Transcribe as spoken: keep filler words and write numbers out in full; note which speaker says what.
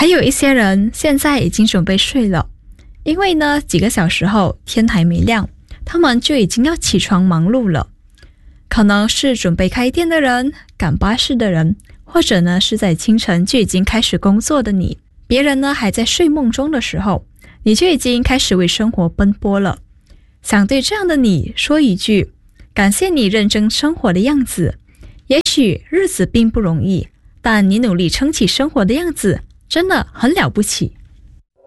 Speaker 1: 还有一些人现在已经准备睡了，因为呢几个小时后天还没亮，他们就已经要起床忙碌了。可能是准备开店的人，赶巴士的人，或者呢是在清晨就已经开始工作的你。别人呢还在睡梦中的时候，你就已经开始为生活奔波了。想对这样的你说一句，感谢你认真生活的样子。也许日子并不容易，但你努力撑起生活的样子真的很了不起。